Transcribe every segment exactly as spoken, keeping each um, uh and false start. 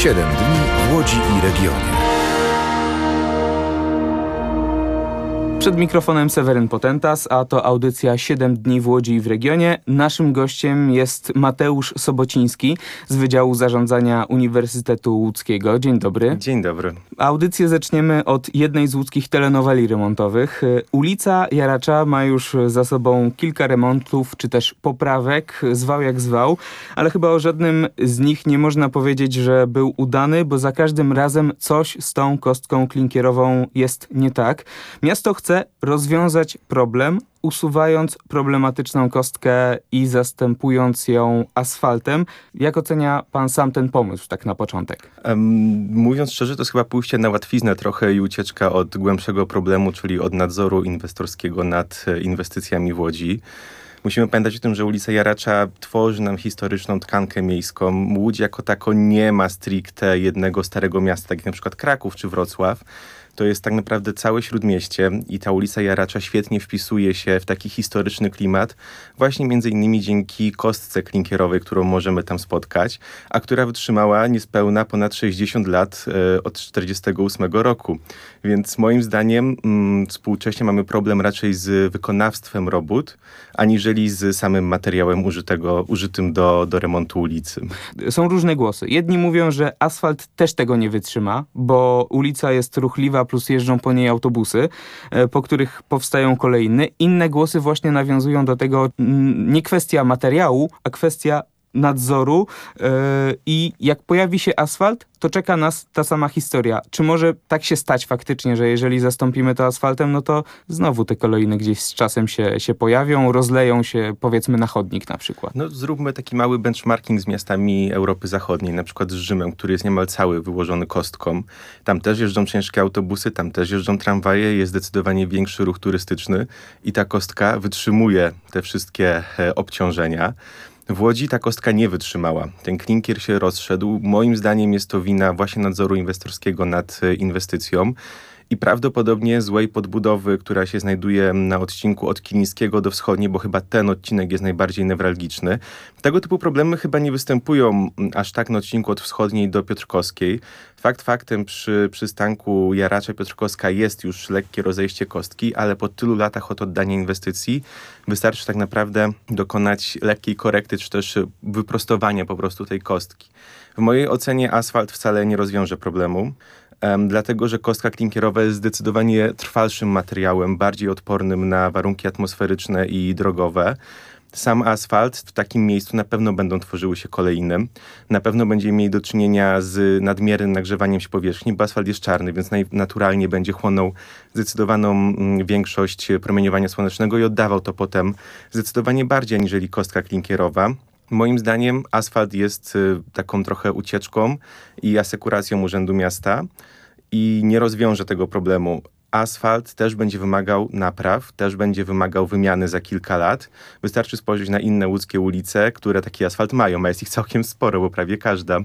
siedem dni w Łodzi i regionie. Przed mikrofonem Seweryn Potentas, a to audycja siedem dni w Łodzi i w regionie. Naszym gościem jest Mateusz Sobociński z Wydziału Zarządzania Uniwersytetu Łódzkiego. Dzień dobry. Dzień dobry. Audycję zaczniemy od jednej z łódzkich telenoweli remontowych. Ulica Jaracza ma już za sobą kilka remontów, czy też poprawek, zwał jak zwał, ale chyba o żadnym z nich nie można powiedzieć, że był udany, bo za każdym razem coś z tą kostką klinkierową jest nie tak. Miasto chce rozwiązać problem, usuwając problematyczną kostkę i zastępując ją asfaltem. Jak ocenia pan sam ten pomysł, tak na początek? Um, mówiąc szczerze, to jest chyba pójście na łatwiznę trochę i ucieczka od głębszego problemu, czyli od nadzoru inwestorskiego nad inwestycjami w Łodzi. Musimy pamiętać o tym, że ulica Jaracza tworzy nam historyczną tkankę miejską. Łódź jako tako nie ma stricte jednego starego miasta, tak jak na przykład Kraków czy Wrocław. To jest tak naprawdę całe Śródmieście i ta ulica Jaracza świetnie wpisuje się w taki historyczny klimat, właśnie między innymi dzięki kostce klinkierowej, którą możemy tam spotkać, a która wytrzymała niespełna ponad sześćdziesiąt lat e, od czterdziestego ósmego roku. Więc moim zdaniem mm, współcześnie mamy problem raczej z wykonawstwem robót, aniżeli z samym materiałem użytego, użytym do, do remontu ulicy. Są różne głosy. Jedni mówią, że asfalt też tego nie wytrzyma, bo ulica jest ruchliwa, plus jeżdżą po niej autobusy, po których powstają kolejne. Inne głosy właśnie nawiązują do tego nie kwestia materiału, a kwestia nadzoru yy, i jak pojawi się asfalt, to czeka nas ta sama historia. Czy może tak się stać faktycznie, że jeżeli zastąpimy to asfaltem, no to znowu te kolejne gdzieś z czasem się, się pojawią, rozleją się powiedzmy na chodnik na przykład? No zróbmy taki mały benchmarking z miastami Europy Zachodniej, na przykład z Rzymem, który jest niemal cały wyłożony kostką. Tam też jeżdżą ciężkie autobusy, tam też jeżdżą tramwaje, jest zdecydowanie większy ruch turystyczny i ta kostka wytrzymuje te wszystkie e, obciążenia. W Łodzi ta kostka nie wytrzymała. Ten klinkier się rozszedł. Moim zdaniem jest to wina właśnie nadzoru inwestorskiego nad inwestycją i prawdopodobnie złej podbudowy, która się znajduje na odcinku od Kilińskiego do Wschodniej, bo chyba ten odcinek jest najbardziej newralgiczny. Tego typu problemy chyba nie występują aż tak na odcinku od Wschodniej do Piotrkowskiej. Fakt faktem przy przystanku Jaracza Piotrkowska jest już lekkie rozejście kostki, ale po tylu latach od oddania inwestycji wystarczy tak naprawdę dokonać lekkiej korekty, czy też wyprostowania po prostu tej kostki. W mojej ocenie asfalt wcale nie rozwiąże problemu. Um, dlatego, że kostka klinkierowa jest zdecydowanie trwalszym materiałem, bardziej odpornym na warunki atmosferyczne i drogowe. Sam asfalt w takim miejscu na pewno będą tworzyły się kolejne. Na pewno będziemy mieli do czynienia z nadmiernym nagrzewaniem się powierzchni, bo asfalt jest czarny, więc naturalnie będzie chłonął zdecydowaną mm, większość promieniowania słonecznego i oddawał to potem zdecydowanie bardziej aniżeli kostka klinkierowa. Moim zdaniem asfalt jest y, taką trochę ucieczką i asekuracją Urzędu Miasta i nie rozwiąże tego problemu. Asfalt też będzie wymagał napraw, też będzie wymagał wymiany za kilka lat. Wystarczy spojrzeć na inne łódzkie ulice, które taki asfalt mają, a jest ich całkiem sporo, bo prawie każda.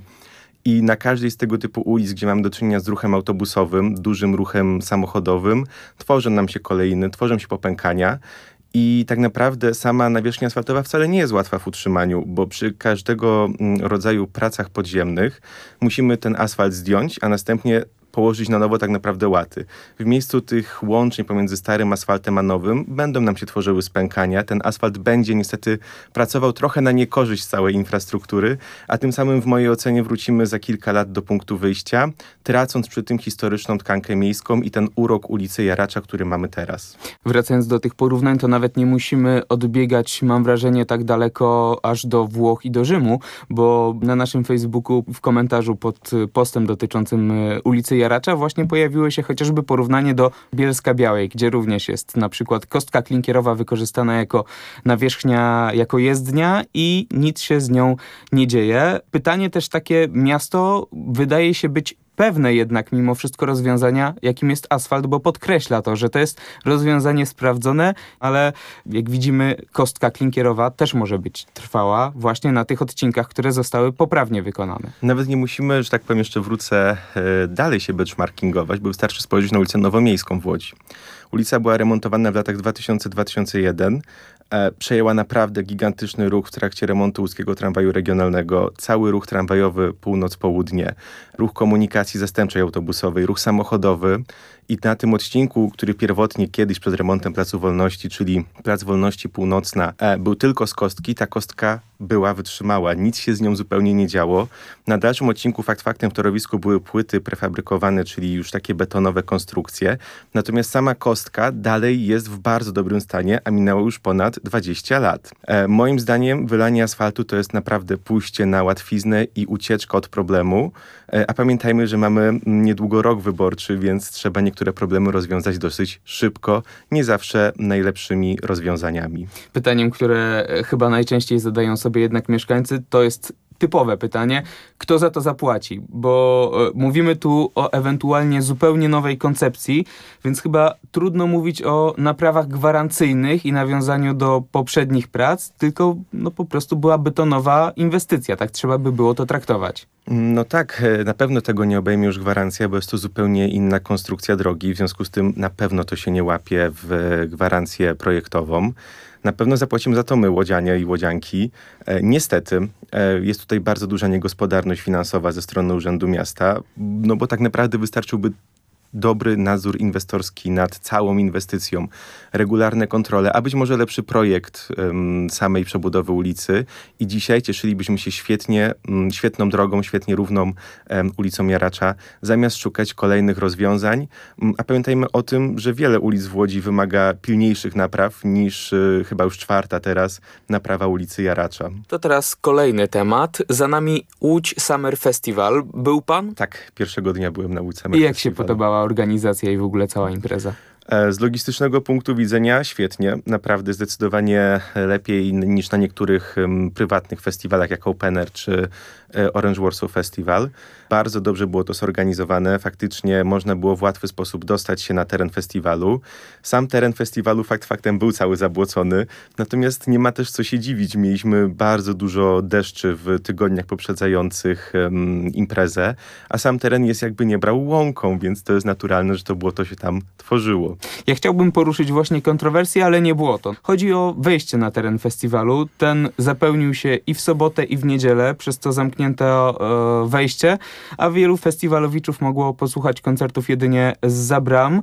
I na każdej z tego typu ulic, gdzie mamy do czynienia z ruchem autobusowym, dużym ruchem samochodowym, tworzą nam się kolejny, tworzą się popękania. I tak naprawdę sama nawierzchnia asfaltowa wcale nie jest łatwa w utrzymaniu, bo przy każdego rodzaju pracach podziemnych musimy ten asfalt zdjąć, a następnie położyć na nowo tak naprawdę łaty. W miejscu tych łączeń pomiędzy starym asfaltem a nowym będą nam się tworzyły spękania. Ten asfalt będzie niestety pracował trochę na niekorzyść całej infrastruktury, a tym samym w mojej ocenie wrócimy za kilka lat do punktu wyjścia, tracąc przy tym historyczną tkankę miejską i ten urok ulicy Jaracza, który mamy teraz. Wracając do tych porównań, to nawet nie musimy odbiegać, mam wrażenie, tak daleko aż do Włoch i do Rzymu, bo na naszym Facebooku w komentarzu pod postem dotyczącym ulicy Jaracza właśnie pojawiło się chociażby porównanie do Bielska Białej, gdzie również jest na przykład kostka klinkierowa wykorzystana jako nawierzchnia, jako jezdnia i nic się z nią nie dzieje. Pytanie też takie, miasto wydaje się być pewne jednak mimo wszystko rozwiązania, jakim jest asfalt, bo podkreśla to, że to jest rozwiązanie sprawdzone, ale jak widzimy, kostka klinkierowa też może być trwała właśnie na tych odcinkach, które zostały poprawnie wykonane. Nawet nie musimy, że tak powiem, jeszcze wrócę, e, dalej się benchmarkingować, bo wystarczy spojrzeć na ulicę Nowomiejską w Łodzi. Ulica była remontowana w latach dwa tysiące do dwa tysiące pierwszego, e, przejęła naprawdę gigantyczny ruch w trakcie remontu łódzkiego tramwaju regionalnego, cały ruch tramwajowy północ-południe, ruch komunikacji zastępczej autobusowej, ruch samochodowy. I na tym odcinku, który pierwotnie kiedyś przed remontem Placu Wolności, czyli Plac Wolności Północna, e, był tylko z kostki, ta kostka była wytrzymała. Nic się z nią zupełnie nie działo. Na dalszym odcinku fakt faktem w torowisku były płyty prefabrykowane, czyli już takie betonowe konstrukcje. Natomiast sama kostka dalej jest w bardzo dobrym stanie, a minęło już ponad dwadzieścia lat. E, moim zdaniem wylanie asfaltu to jest naprawdę pójście na łatwiznę i ucieczka od problemu. E, a pamiętajmy, że mamy niedługo rok wyborczy, więc trzeba niektóre problemy rozwiązać dosyć szybko, nie zawsze najlepszymi rozwiązaniami. Pytaniem, które chyba najczęściej zadają sobie jednak mieszkańcy, to jest typowe pytanie, kto za to zapłaci? Bo e, mówimy tu o ewentualnie zupełnie nowej koncepcji, więc chyba trudno mówić o naprawach gwarancyjnych i nawiązaniu do poprzednich prac, tylko no po prostu byłaby to nowa inwestycja, tak trzeba by było to traktować. No tak, na pewno tego nie obejmie już gwarancja, bo jest to zupełnie inna konstrukcja drogi, w związku z tym na pewno to się nie łapie w gwarancję projektową. Na pewno zapłacimy za to my, łodzianie i łodzianki. E, niestety e, jest tutaj bardzo duża niegospodarność finansowa ze strony Urzędu Miasta, no bo tak naprawdę wystarczyłby dobry nadzór inwestorski nad całą inwestycją, regularne kontrole, a być może lepszy projekt um, samej przebudowy ulicy i dzisiaj cieszylibyśmy się świetnie, um, świetną drogą, świetnie równą um, ulicą Jaracza, zamiast szukać kolejnych rozwiązań. Um, a pamiętajmy o tym, że wiele ulic w Łodzi wymaga pilniejszych napraw niż y, chyba już czwarta teraz naprawa ulicy Jaracza. To teraz kolejny temat. Za nami Łódź Summer Festival. Był pan? Tak, pierwszego dnia byłem na Łódź Summer I jak Festival. się podobała organizacja i w ogóle cała impreza? Z logistycznego punktu widzenia świetnie, naprawdę zdecydowanie lepiej niż na niektórych um, prywatnych festiwalach jak Open Air czy e, Orange Warsaw Festival. Bardzo dobrze było to zorganizowane, faktycznie można było w łatwy sposób dostać się na teren festiwalu. Sam teren festiwalu fakt faktem był cały zabłocony, natomiast nie ma też co się dziwić. Mieliśmy bardzo dużo deszczy w tygodniach poprzedzających um, imprezę, a sam teren jest jakby nie brał łąką, więc to jest naturalne, że to błoto się tam tworzyło. Ja chciałbym poruszyć właśnie kontrowersję, ale nie błoto. Chodzi o wejście na teren festiwalu. Ten zapełnił się i w sobotę, i w niedzielę, przez co zamknięto e, wejście, a wielu festiwalowiczów mogło posłuchać koncertów jedynie zza bram.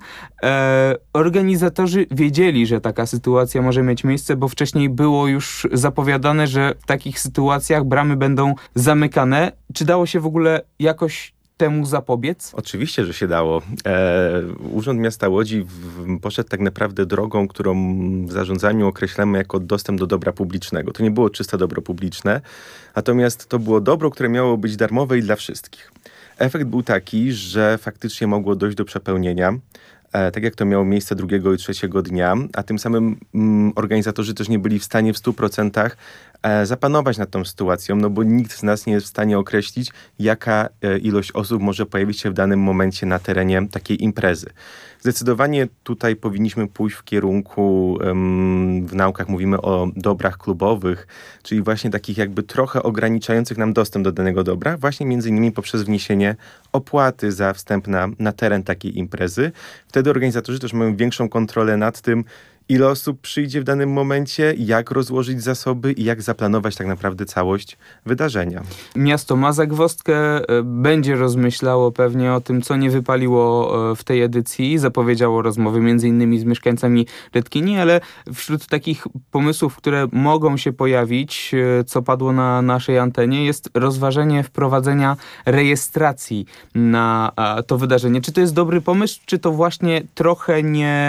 E, organizatorzy wiedzieli, że taka sytuacja może mieć miejsce, bo wcześniej było już zapowiadane, że w takich sytuacjach bramy będą zamykane. Czy dało się w ogóle jakoś temu zapobiec? Oczywiście, że się dało. E, Urząd Miasta Łodzi w, poszedł tak naprawdę drogą, którą w zarządzaniu określamy jako dostęp do dobra publicznego. To nie było czyste dobro publiczne, natomiast to było dobro, które miało być darmowe i dla wszystkich. Efekt był taki, że faktycznie mogło dojść do przepełnienia, e, tak jak to miało miejsce drugiego i trzeciego dnia, a tym samym mm, organizatorzy też nie byli w stanie w stu procentach e, zapanować nad tą sytuacją, no bo nikt z nas nie jest w stanie określić, jaka e, ilość osób może pojawić się w danym momencie na terenie takiej imprezy. Zdecydowanie tutaj powinniśmy pójść w kierunku, um, w naukach mówimy o dobrach klubowych, czyli właśnie takich jakby trochę ograniczających nam dostęp do danego dobra, właśnie między innymi poprzez wniesienie opłaty za wstęp na, na teren takiej imprezy. Wtedy organizatorzy też mają większą kontrolę nad tym, ile osób przyjdzie w danym momencie, jak rozłożyć zasoby i jak zaplanować tak naprawdę całość wydarzenia. Miasto ma zagwozdkę, będzie rozmyślało pewnie o tym, co nie wypaliło w tej edycji. Zapowiedziało rozmowy między innymi z mieszkańcami Redkini, ale wśród takich pomysłów, które mogą się pojawić, co padło na naszej antenie, jest rozważenie wprowadzenia rejestracji na to wydarzenie. Czy to jest dobry pomysł, czy to właśnie trochę nie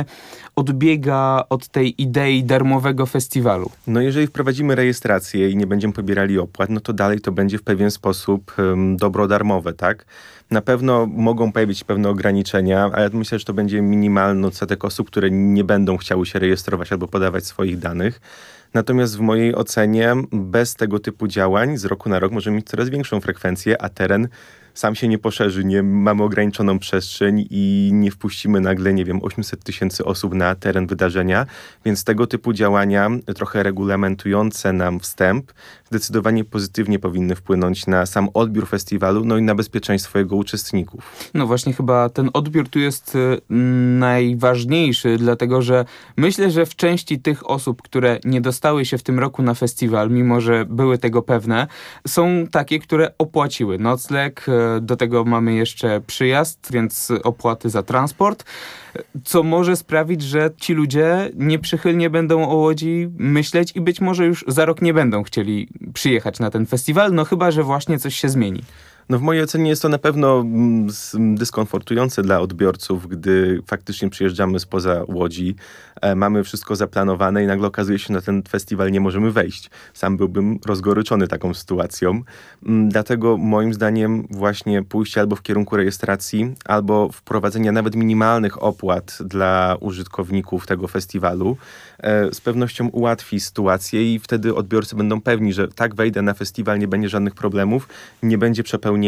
odbiega od tej idei darmowego festiwalu? No jeżeli wprowadzimy rejestrację i nie będziemy pobierali opłat, no to dalej to będzie w pewien sposób um, dobro darmowe, tak? Na pewno mogą pojawić się pewne ograniczenia, ale myślę, że to będzie minimalny odsetek osób, które nie będą chciały się rejestrować albo podawać swoich danych. Natomiast w mojej ocenie bez tego typu działań z roku na rok możemy mieć coraz większą frekwencję, a teren sam się nie poszerzy, nie mamy ograniczoną przestrzeń i nie wpuścimy nagle, nie wiem, osiemset tysięcy osób na teren wydarzenia, więc tego typu działania, trochę regulamentujące nam wstęp, zdecydowanie pozytywnie powinny wpłynąć na sam odbiór festiwalu, no i na bezpieczeństwo jego uczestników. No właśnie chyba ten odbiór tu jest y, najważniejszy, dlatego że myślę, że w części tych osób, które nie dostały się w tym roku na festiwal, mimo że były tego pewne, są takie, które opłaciły nocleg, y, do tego mamy jeszcze przyjazd, więc opłaty za transport, co może sprawić, że ci ludzie nieprzychylnie będą o Łodzi myśleć i być może już za rok nie będą chcieli przyjechać na ten festiwal, no chyba że właśnie coś się zmieni. No w mojej ocenie jest to na pewno dyskomfortujące dla odbiorców, gdy faktycznie przyjeżdżamy spoza Łodzi, e, mamy wszystko zaplanowane i nagle okazuje się, że na ten festiwal nie możemy wejść. Sam byłbym rozgoryczony taką sytuacją. M, dlatego moim zdaniem właśnie pójście albo w kierunku rejestracji, albo wprowadzenia nawet minimalnych opłat dla użytkowników tego festiwalu e, z pewnością ułatwi sytuację i wtedy odbiorcy będą pewni, że tak wejdę na festiwal, nie będzie żadnych problemów, nie będzie przepełnienia.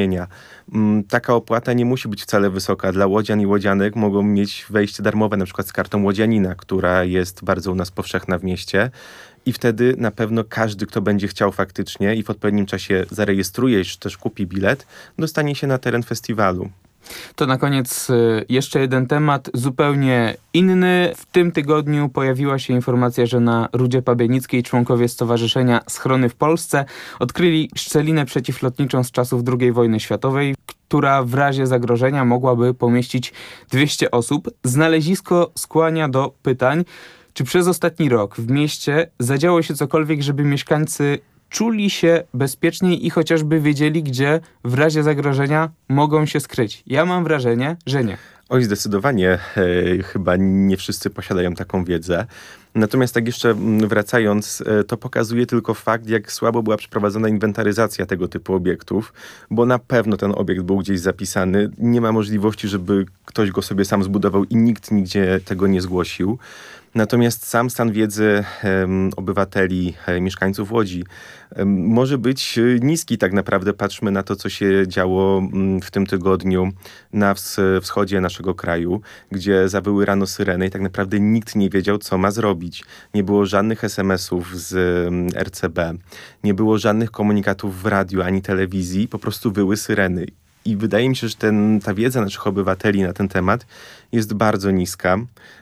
Taka opłata nie musi być wcale wysoka. Dla łodzian i łodzianek mogą mieć wejście darmowe, na przykład z kartą łodzianina, która jest bardzo u nas powszechna w mieście. I wtedy na pewno każdy, kto będzie chciał faktycznie i w odpowiednim czasie zarejestruje, czy też kupi bilet, dostanie się na teren festiwalu. To na koniec jeszcze jeden temat, zupełnie inny. W tym tygodniu pojawiła się informacja, że na Rudzie Pabienickiej członkowie Stowarzyszenia Schrony w Polsce odkryli szczelinę przeciwlotniczą z czasów drugiej wojny światowej, która w razie zagrożenia mogłaby pomieścić dwieście osób. Znalezisko skłania do pytań, czy przez ostatni rok w mieście zadziało się cokolwiek, żeby mieszkańcy czuli się bezpieczniej i chociażby wiedzieli, gdzie w razie zagrożenia mogą się skryć. Ja mam wrażenie, że nie. Oj, zdecydowanie e, chyba nie wszyscy posiadają taką wiedzę. Natomiast tak jeszcze wracając, e, to pokazuje tylko fakt, jak słabo była przeprowadzona inwentaryzacja tego typu obiektów, bo na pewno ten obiekt był gdzieś zapisany. Nie ma możliwości, żeby ktoś go sobie sam zbudował i nikt nigdzie tego nie zgłosił. Natomiast sam stan wiedzy um, obywateli, um, mieszkańców Łodzi um, może być niski tak naprawdę. Patrzmy na to, co się działo um, w tym tygodniu na ws- wschodzie naszego kraju, gdzie zawyły rano syreny i tak naprawdę nikt nie wiedział, co ma zrobić. Nie było żadnych es em esów z um, er ce be, nie było żadnych komunikatów w radiu ani telewizji, po prostu wyły syreny. I wydaje mi się, że ten, ta wiedza naszych obywateli na ten temat jest bardzo niska.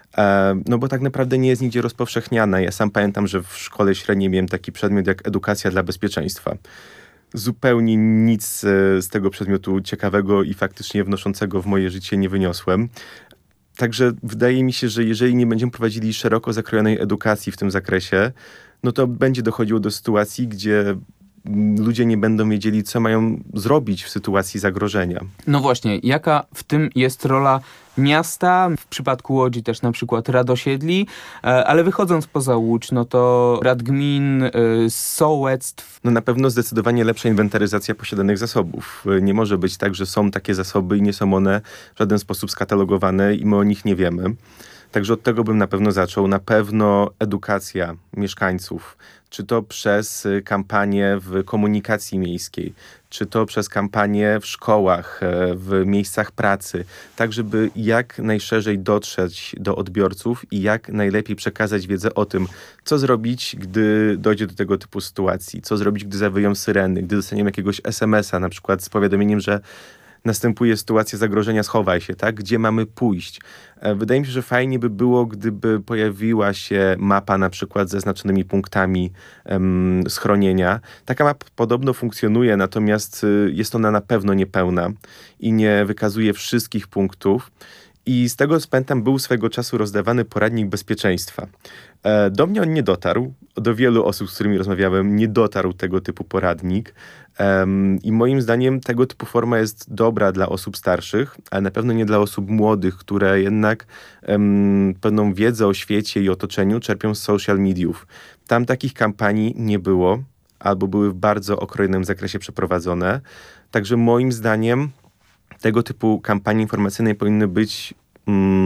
No bo tak naprawdę nie jest nigdzie rozpowszechniana. Ja sam pamiętam, że w szkole średniej miałem taki przedmiot jak edukacja dla bezpieczeństwa. Zupełnie nic z tego przedmiotu ciekawego i faktycznie wnoszącego w moje życie nie wyniosłem. Także wydaje mi się, że jeżeli nie będziemy prowadzili szeroko zakrojonej edukacji w tym zakresie, no to będzie dochodziło do sytuacji, gdzie ludzie nie będą wiedzieli, co mają zrobić w sytuacji zagrożenia. No właśnie, jaka w tym jest rola miasta, w przypadku Łodzi też na przykład Radosiedli, ale wychodząc poza Łódź, no to rad gmin, sołectw. No na pewno zdecydowanie lepsza inwentaryzacja posiadanych zasobów. Nie może być tak, że są takie zasoby i nie są one w żaden sposób skatalogowane i my o nich nie wiemy. Także od tego bym na pewno zaczął. Na pewno edukacja mieszkańców, czy to przez kampanie w komunikacji miejskiej, czy to przez kampanie w szkołach, w miejscach pracy, tak żeby jak najszerzej dotrzeć do odbiorców i jak najlepiej przekazać wiedzę o tym, co zrobić, gdy dojdzie do tego typu sytuacji, co zrobić, gdy zawyją syreny, gdy dostaniemy jakiegoś es em es a, na przykład z powiadomieniem, że następuje sytuacja zagrożenia, schowaj się, tak? Gdzie mamy pójść? Wydaje mi się, że fajnie by było, gdyby pojawiła się mapa na przykład ze zaznaczonymi punktami um, schronienia. Taka mapa podobno funkcjonuje, natomiast y, jest ona na pewno niepełna i nie wykazuje wszystkich punktów. I z tego co pamiętam, był swego czasu rozdawany poradnik bezpieczeństwa. E, do mnie on nie dotarł. Do wielu osób, z którymi rozmawiałem, nie dotarł tego typu poradnik. E, I moim zdaniem tego typu forma jest dobra dla osób starszych, ale na pewno nie dla osób młodych, które jednak e, pewną wiedzę o świecie i otoczeniu czerpią z social mediów. Tam takich kampanii nie było, albo były w bardzo okrojonym zakresie przeprowadzone. Także moim zdaniem tego typu kampanie informacyjne powinny być mm,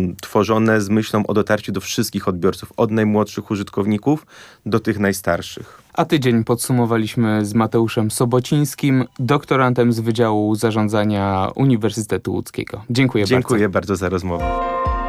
tworzone z myślą o dotarciu do wszystkich odbiorców, od najmłodszych użytkowników do tych najstarszych. A tydzień podsumowaliśmy z Mateuszem Sobocińskim, doktorantem z Wydziału Zarządzania Uniwersytetu Łódzkiego. Dziękuję, Dziękuję bardzo. bardzo za rozmowę.